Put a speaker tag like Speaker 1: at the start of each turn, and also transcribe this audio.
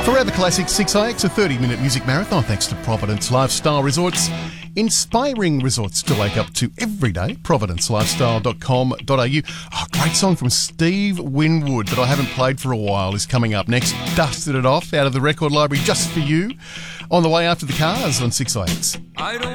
Speaker 1: Forever Classic 6IX, a 30-minute music marathon thanks to Providence Lifestyle Resorts. Inspiring resorts to wake up to every day. providencelifestyle.com.au. Oh, great song from Steve Winwood that I haven't played for a while is coming up next. Dusted it off out of the record library just for you. On the way after the cars on 6IX.